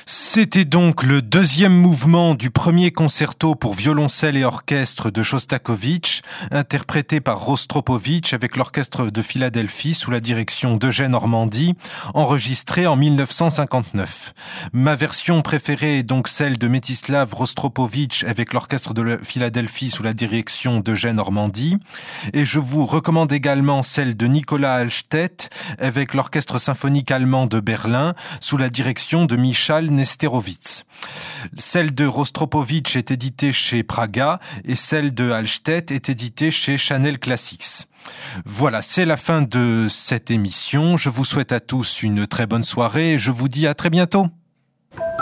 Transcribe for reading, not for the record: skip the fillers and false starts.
C'était donc le deuxième mouvement du premier concerto pour violoncelle et orchestre de Shostakovich, interprété par Rostropovitch avec l'orchestre de Philadelphie sous la direction d'Eugène Ormandy, enregistré en 1959. Ma version préférée est donc celle de Mstislav Rostropovitch avec l'orchestre de Philadelphie sous la direction d'Eugène Ormandy, et je vous recommande également celle de Nicolas Halstedt avec l'orchestre symphonique allemand de Berlin sous la direction de Michal Nesterovitz. Celle de Rostropovitch est éditée chez Praga et celle de Halstedt est éditée chez Chanel Classics. Voilà, c'est la fin de cette émission. Je vous souhaite à tous une très bonne soirée et je vous dis à très bientôt.